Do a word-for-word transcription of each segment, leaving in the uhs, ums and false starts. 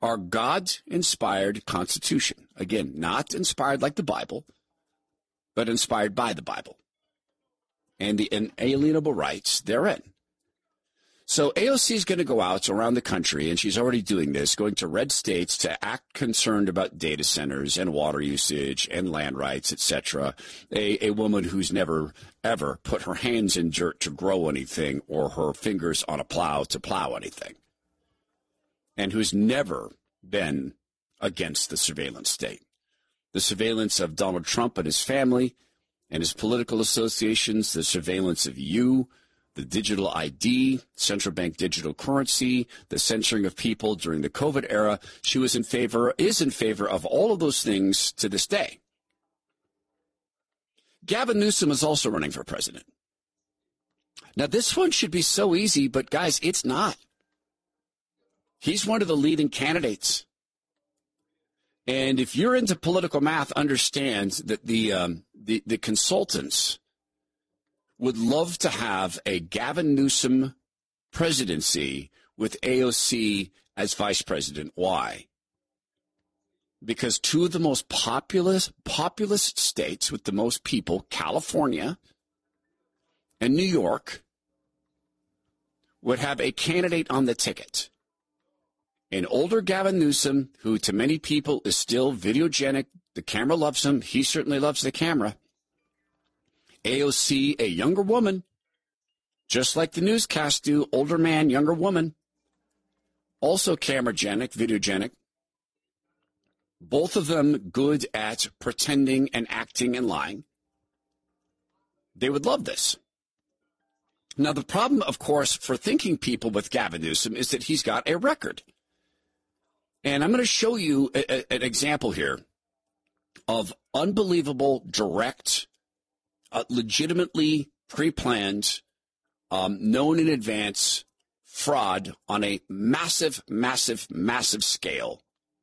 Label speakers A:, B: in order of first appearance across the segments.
A: our God-inspired Constitution. Again, not inspired like the Bible, but inspired by the Bible and the inalienable rights therein. So A O C is going to go out around the country, and she's already doing this, going to red states to act concerned about data centers and water usage and land rights, et cetera. A, a woman who's never, ever put her hands in dirt to grow anything or her fingers on a plow to plow anything, and who's never been against the surveillance state. The surveillance of Donald Trump and his family and his political associations, the surveillance of you, the digital I D, central bank digital currency, the censoring of people during the COVID era. She was in favor, is in favor of all of those things to this day. Gavin Newsom is also running for president. Now, this one should be so easy, but guys, it's not. He's one of the leading candidates. And if you're into political math, understand that the um, the, the consultants would love to have a Gavin Newsom presidency with A O C as vice president. Why? Because two of the most populous, populous states with the most people, California and New York, would have a candidate on the ticket. An older Gavin Newsom, who to many people is still videogenic. The camera loves him. He certainly loves the camera. A O C, a younger woman, just like the newscasts do, older man, younger woman, also cameragenic, videogenic. Both of them good at pretending and acting and lying. They would love this. Now, the problem, of course, for thinking people with Gavin Newsom is that he's got a record. And I'm going to show you a, a, an example here of unbelievable, direct, Uh, legitimately pre-planned, um, known in advance fraud on a massive, massive, massive scale.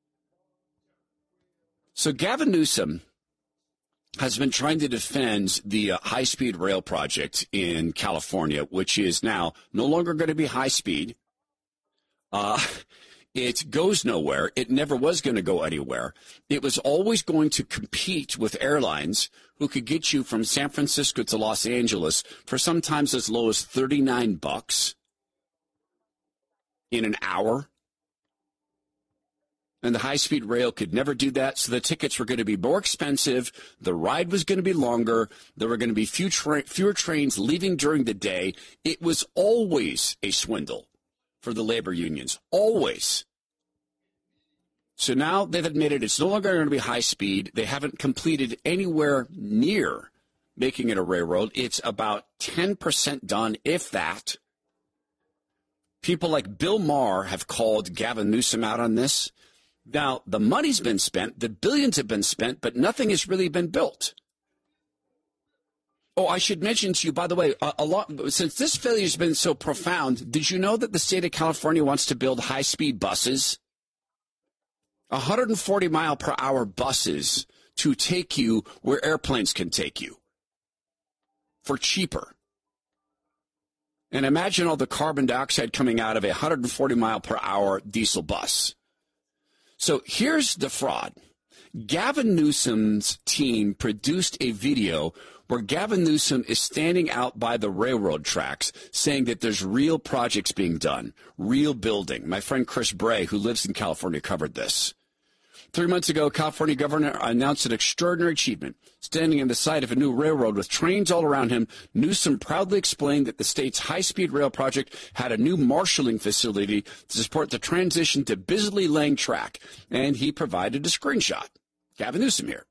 A: So Gavin Newsom has been trying to defend the uh, high-speed rail project in California, which is now no longer going to be high-speed. Uh, it goes nowhere. It never was going to go anywhere. It was always going to compete with airlines who could get you from San Francisco to Los Angeles for sometimes as low as thirty-nine bucks in an hour. And the high-speed rail could never do that, so the tickets were going to be more expensive. The ride was going to be longer. There were going to be few tra- fewer trains leaving during the day. It was always a swindle for the labor unions, always. So now they've admitted it's no longer going to be high speed. They haven't completed anywhere near making it a railroad. It's about ten percent done, if that. People like Bill Maher have called Gavin Newsom out on this. Now, the money's been spent, the billions have been spent, but nothing has really been built. Oh, I should mention to you, by the way, a, a lot, since this failure has been so profound, did you know that the state of California wants to build high-speed buses? one hundred forty mile per hour buses to take you where airplanes can take you for cheaper. And imagine all the carbon dioxide coming out of a one hundred forty mile per hour diesel bus. So here's the fraud. Gavin Newsom's team produced a video where Gavin Newsom is standing out by the railroad tracks saying that there's real projects being done, real building. My friend Chris Bray, who lives in California, covered this. Three months ago, California governor announced an extraordinary achievement. Standing on the side of a new railroad with trains all around him, Newsom proudly explained that the state's high-speed rail project had a new marshaling facility to support the transition to busily laying track, and he provided a screenshot. Gavin Newsom here.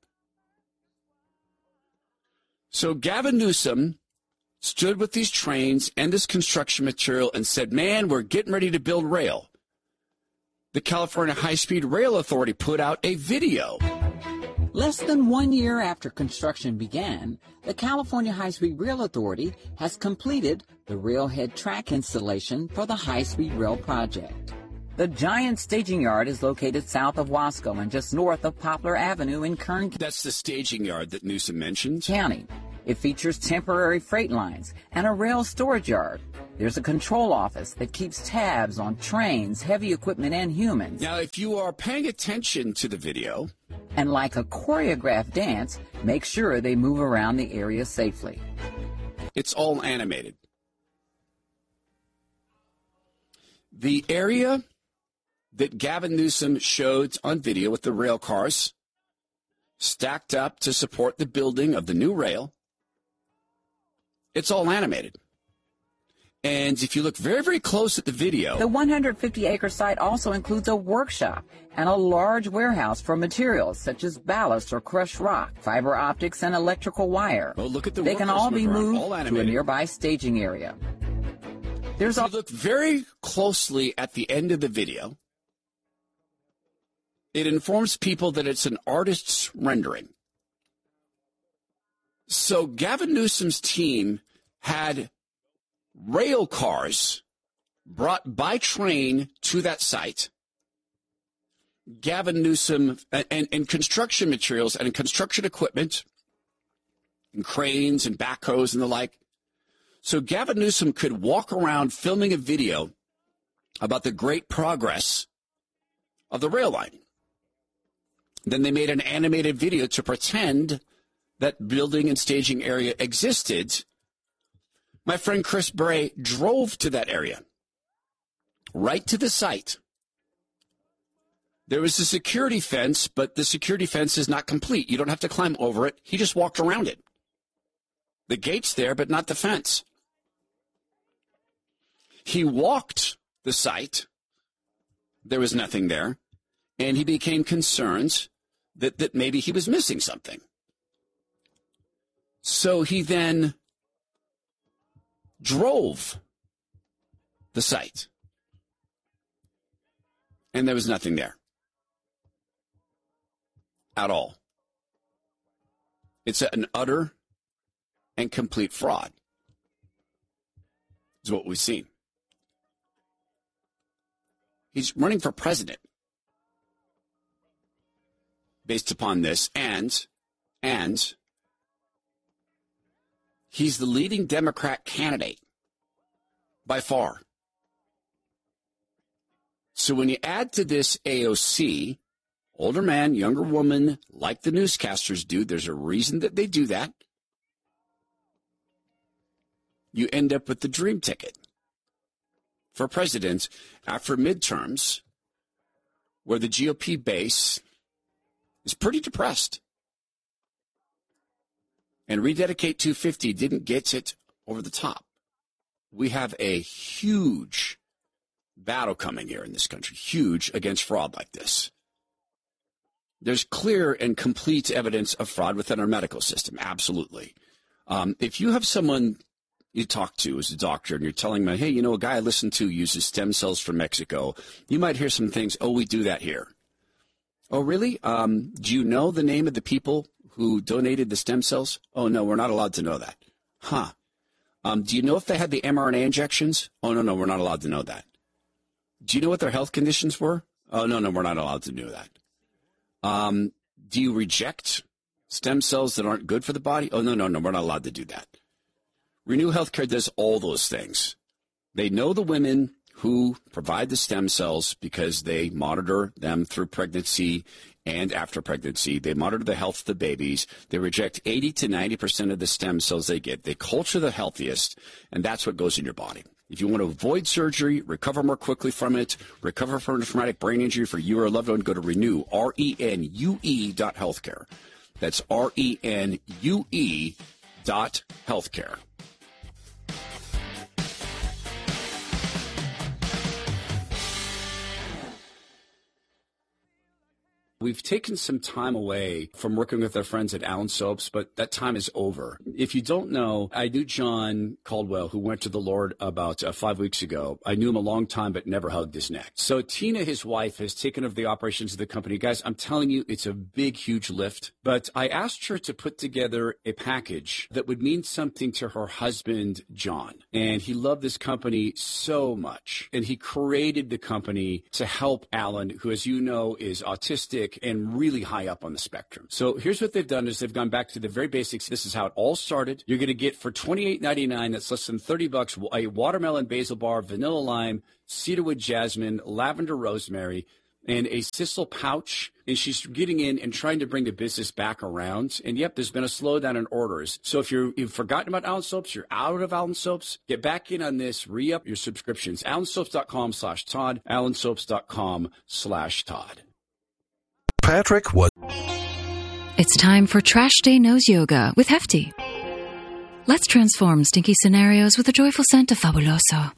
A: So Gavin Newsom stood with these trains and this construction material and said, man, we're getting ready to build rail. The California High-Speed Rail Authority put out a video.
B: Less than one year after construction began, the California High-Speed Rail Authority has completed the railhead track installation for the high-speed rail project. The giant staging yard is located south of Wasco and just north of Poplar Avenue in Kern
A: That's the staging yard that Newsom mentioned.
B: County. It features temporary freight lines and a rail storage yard. There's a control office that keeps tabs on trains, heavy equipment, and humans.
A: Now, if you are paying attention to the video,
B: and like a choreographed dance, make sure they move around the area safely.
A: it's all animated. The area that Gavin Newsom showed on video with the rail cars stacked up to support the building of the new rail, it's all animated. And if you look very, very close at the video...
B: The one hundred fifty acre site also includes a workshop and a large warehouse for materials such as ballast or crushed rock, fiber optics, and electrical wire.
A: Oh, look at the
B: They can all be
A: around,
B: moved
A: all
B: to a nearby staging area. There's
A: if you look very closely at the end of the video, it informs people that it's an artist's rendering. So Gavin Newsom's team had rail cars brought by train to that site. Gavin Newsom and, and, and construction materials and construction equipment and cranes and backhoes and the like. So Gavin Newsom could walk around filming a video about the great progress of the rail line. Then they made an animated video to pretend that building and staging area existed. My friend Chris Bray drove to that area, right to the site. There was a security fence, but the security fence is not complete. You don't have to climb over it. He just walked around it. The gate's there, but not the fence. He walked the site. There was nothing there. And he became concerned that, that maybe he was missing something. So he then drove the site. And there was nothing there. At all. It's an utter and complete fraud. Is what we've seen. He's running for president based upon this, and and he's the leading Democrat candidate by far. So when you add to this A O C, older man, younger woman, like the newscasters do, there's a reason that they do that. You end up with the dream ticket for president after midterms, where the G O P base is pretty depressed. And Rededicate two fifty didn't get it over the top. We have a huge battle coming here in this country, huge, against fraud like this. There's clear and complete evidence of fraud within our medical system, absolutely. Um, if you have someone you talk to as a doctor and you're telling them, hey, you know, a guy I listen to uses stem cells from Mexico, you might hear some things, oh, we do that here. Oh, really? Um, do you know the name of the people who donated the stem cells? Oh, no, we're not allowed to know that. Huh. Um, do you know if they had the mRNA injections? Oh, no, no, we're not allowed to know that. Do you know what their health conditions were? Oh, no, no, we're not allowed to know that. Um, do you reject stem cells that aren't good for the body? Oh, no, no, no, we're not allowed to do that. Renew Healthcare does all those things. They know the women who provide the stem cells because they monitor them through pregnancy and after pregnancy. They monitor the health of the babies. They reject eighty to ninety percent of the stem cells they get. They culture the healthiest, and that's what goes in your body. If you want to avoid surgery, recover more quickly from it, recover from a traumatic brain injury for you or a loved one, go to Renew, R E N U E dot healthcare. That's R E N U E dot healthcare. We've taken some time away from working with our friends at Allen Soaps, but that time is over. If you don't know, I knew John Caldwell, who went to the Lord about uh, five weeks ago. I knew him a long time, but never hugged his neck. So Tina, his wife, has taken over the operations of the company. Guys, I'm telling you, it's a big, huge lift. But I asked her to put together a package that would mean something to her husband, John. And he loved this company so much. And he created the company to help Alan, who, as you know, is autistic, autistic and really high up on the spectrum. So here's what they've done is they've gone back to the very basics. This is how it all started. You're going to get for twenty-eight ninety-nine, that's less than thirty bucks, a watermelon basil bar, vanilla lime, cedarwood jasmine, lavender rosemary, and a sisal pouch. And she's getting in and trying to bring the business back around. And yep, there's been a slowdown in orders. So if you're, you've forgotten about Allen Soaps, you're out of Allen Soaps, get back in on this, re-up your subscriptions. allensoaps.com slash Todd, allensoaps.com slash Todd.
C: Patrick, what?
D: It's time for Trash Day Nose Yoga with Hefty. Let's transform stinky scenarios with a joyful scent of Fabuloso.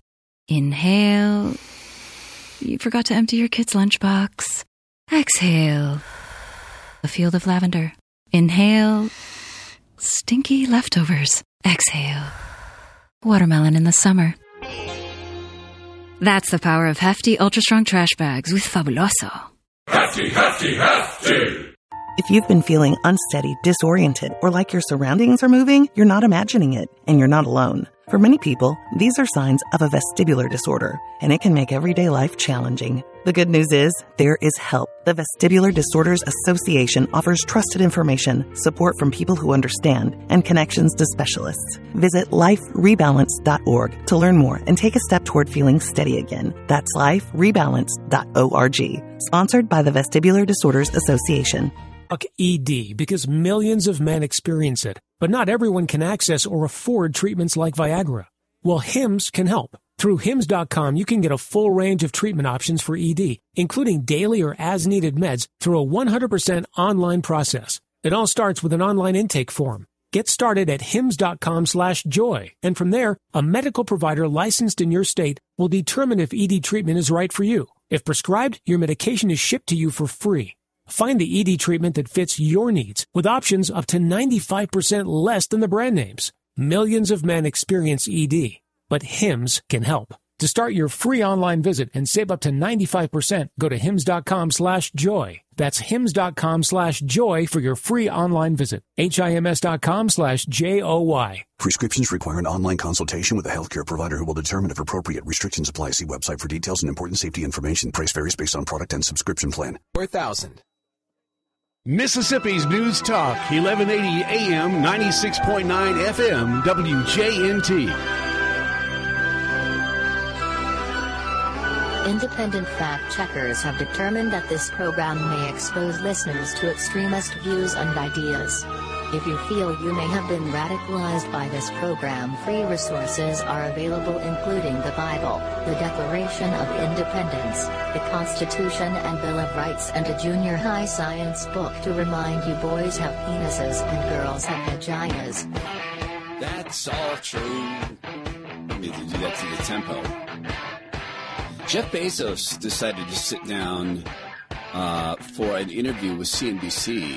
D: Inhale. You forgot to empty your kid's lunchbox. Exhale. A field of lavender. Inhale. Stinky leftovers. Exhale. Watermelon in the summer. That's the power of Hefty Ultra Strong Trash Bags with Fabuloso.
E: Hefty, hefty, hefty!
F: If you've been feeling unsteady, disoriented, or like your surroundings are moving, you're not imagining it, and you're not alone. For many people, these are signs of a vestibular disorder, and it can make everyday life challenging. The good news is, there is help. The Vestibular Disorders Association offers trusted information, support from people who understand, and connections to specialists. Visit life rebalance dot org to learn more and take a step toward feeling steady again. That's life rebalance dot org. Sponsored by the Vestibular Disorders Association.
G: E D because millions of men experience it, but not everyone can access or afford treatments like Viagra. Well, Hims can help. Through Hims dot com, you can get a full range of treatment options for E D, including daily or as-needed meds through a one hundred percent online process. It all starts with an online intake form. Get started at Hims dot com slash joy, and from there, a medical provider licensed in your state will determine if E D treatment is right for you. If prescribed, your medication is shipped to you for free. Find the E D treatment that fits your needs with options up to ninety-five percent less than the brand names. Millions of men experience E D, but Hims can help. To start your free online visit and save up to ninety-five percent, go to Hims dot com slash joy. That's Hims dot com slash joy for your free online visit. H I M S dot com slash J O Y.
C: Prescriptions require an online consultation with a healthcare provider who will determine if appropriate. Restrictions apply. See website for details and important safety information. Price varies based on product and subscription plan.
H: four thousand.
I: Mississippi's News Talk, eleven eighty A M, ninety-six point nine F M, W J N T.
J: Independent fact-checkers have determined that this program may expose listeners to extremist views and ideas. If you feel you may have been radicalized by this program, free resources are available including the Bible, the Declaration of Independence, the Constitution and Bill of Rights, and a junior high science book to remind you boys have penises and girls have vaginas.
A: That's all true. I need to do that to the tempo. Jeff Bezos decided to sit down uh, for an interview with C N B C.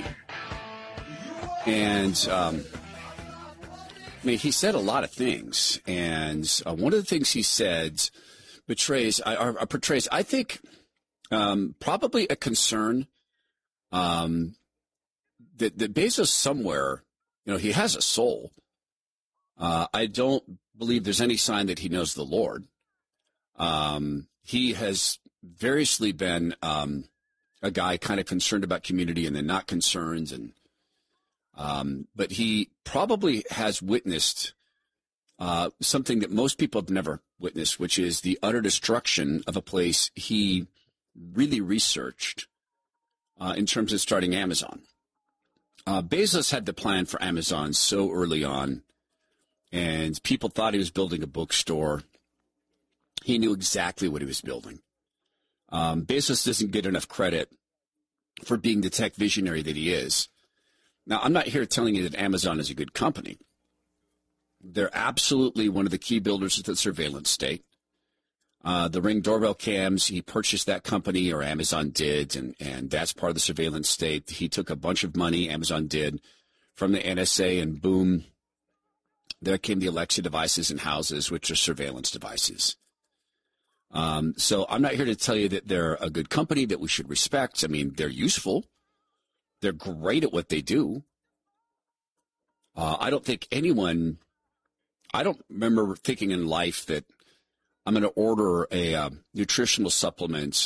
A: And, um, I mean, he said a lot of things. And uh, one of the things he said betrays, or, or portrays, I think, um, probably a concern um, that, that Bezos somewhere, you know, he has a soul. Uh, I don't believe there's any sign that he knows the Lord. Um, he has variously been um, a guy kind of concerned about community and then not concerned. And um, but he probably has witnessed uh, something that most people have never witnessed, which is the utter destruction of a place he really researched uh, in terms of starting Amazon. Uh, Bezos had the plan for Amazon so early on, and people thought he was building a bookstore. He knew exactly what he was building. Um, Bezos doesn't get enough credit for being the tech visionary that he is. Now, I'm not here telling you that Amazon is a good company. They're absolutely one of the key builders of the surveillance state. Uh, the Ring doorbell cams, he purchased that company, or Amazon did, and, and that's part of the surveillance state. He took a bunch of money, Amazon did, from the N S A, and boom, there came the Alexa devices in houses, which are surveillance devices. Um, so I'm not here to tell you that they're a good company that we should respect. I mean, they're useful. They're great at what they do. Uh, I don't think anyone, I don't remember thinking in life that I'm going to order a uh, nutritional supplement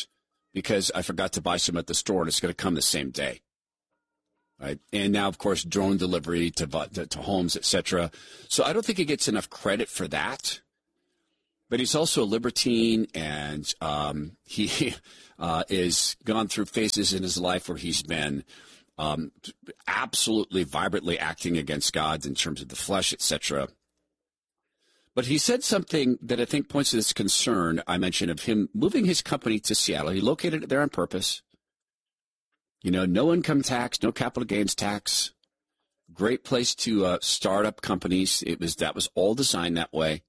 A: because I forgot to buy some at the store and it's going to come the same day. Right. And now, of course, drone delivery to, to, to homes, et cetera. So I don't think he gets enough credit for that. But he's also a libertine, and um, he uh, is gone through phases in his life where he's been um, absolutely vibrantly acting against God in terms of the flesh, et cetera. But he said something that I think points to this concern I mentioned of him moving his company to Seattle. He located it there on purpose. You know, no income tax, no capital gains tax. Great place to uh, start up companies. It was that was all designed that way.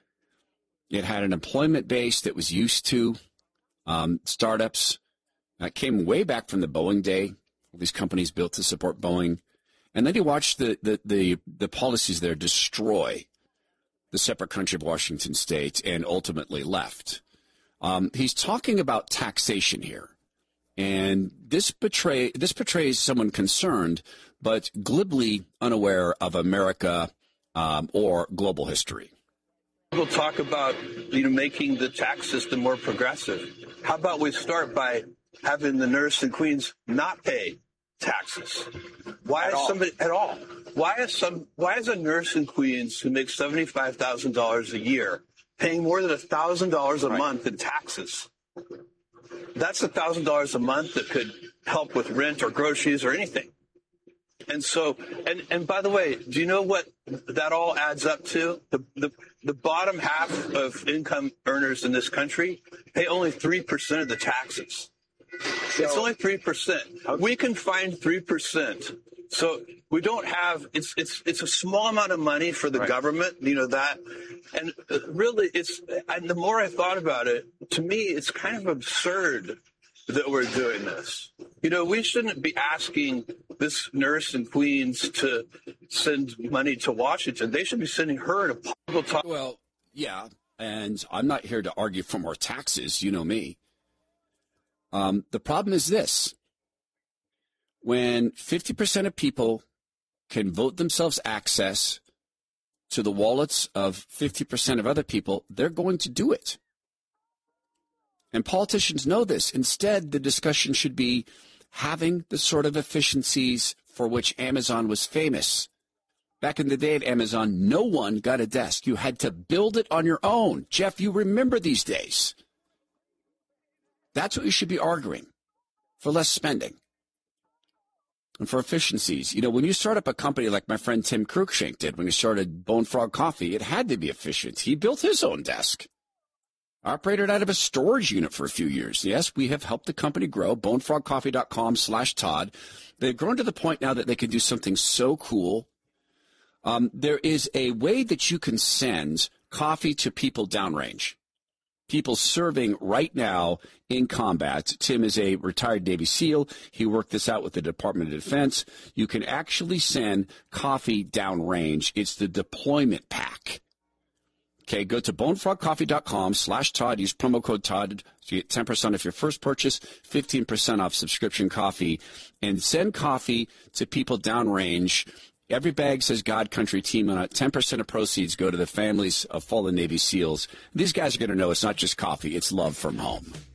A: It had an employment base that was used to um, startups. That came way back from the Boeing day. All these companies built to support Boeing. And then he watched the, the, the, the policies there destroy the separate country of Washington State and ultimately left. Um, he's talking about taxation here. And this, betray, this portrays someone concerned, but glibly unaware of America um, or global history.
H: We'll talk about, you know, making the tax system more progressive. How about we start by having the nurse in Queens not pay taxes? Why is somebody at all? Why is some? Why is a nurse in Queens who makes seventy-five thousand dollars a year paying more than a thousand dollars a month in taxes? That's a thousand dollars a month that could help with rent or groceries or anything. And so, and, and by the way, do you know what that all adds up to? The, the, the bottom half of income earners in this country pay only three percent of the taxes. So, it's only three percent. We can find three percent. So we don't have, it's, it's, it's a small amount of money for the right. government, you know, that, and really it's, and the more I thought about it, to me, it's kind of absurd that we're doing this. You know, we shouldn't be asking this nurse in Queens to send money to Washington. They should be sending her to political talk.
A: Well, yeah, and I'm not here to argue for more taxes. You know me. Um, the problem is this. When fifty percent of people can vote themselves access to the wallets of fifty percent of other people, they're going to do it. And politicians know this. Instead, the discussion should be having the sort of efficiencies for which Amazon was famous. Back in the day at Amazon, no one got a desk. You had to build it on your own. Jeff, you remember these days. That's what you should be arguing, for less spending and for efficiencies. You know, when you start up a company like my friend Tim Cruikshank did when he started Bone Frog Coffee, it had to be efficient. He built his own desk. Operated out of a storage unit for a few years. Yes, we have helped the company grow, bonefrogcoffee.com slash Todd. They've grown to the point now that they can do something so cool. Um, there is a way that you can send coffee to people downrange. People serving right now in combat. Tim is a retired Navy SEAL. He worked this out with the Department of Defense. You can actually send coffee downrange. It's the deployment pack. Okay, go to bonefrogcoffee.com slash Todd. Use promo code Todd to get ten percent off your first purchase, fifteen percent off subscription coffee, and send coffee to people downrange. Every bag says God Country Team on it. ten percent of proceeds go to the families of fallen Navy SEALs. These guys are going to know it's not just coffee, it's love from home.